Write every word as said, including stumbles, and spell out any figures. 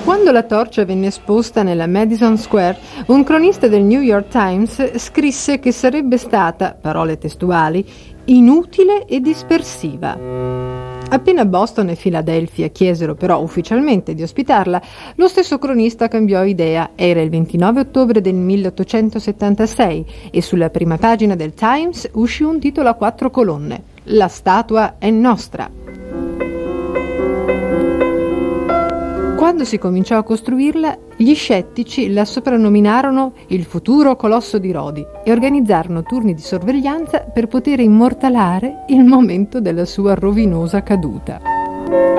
Quando la torcia venne esposta nella Madison Square, un cronista del New York Times scrisse che sarebbe stata, parole testuali, inutile e dispersiva. Appena Boston e Filadelfia chiesero però ufficialmente di ospitarla, lo stesso cronista cambiò idea. Era il ventinove ottobre del milleottocentosettantasei e sulla prima pagina del Times uscì un titolo a quattro colonne: La statua è nostra. Quando si cominciò a costruirla, gli scettici la soprannominarono il futuro colosso di Rodi e organizzarono turni di sorveglianza per poter immortalare il momento della sua rovinosa caduta.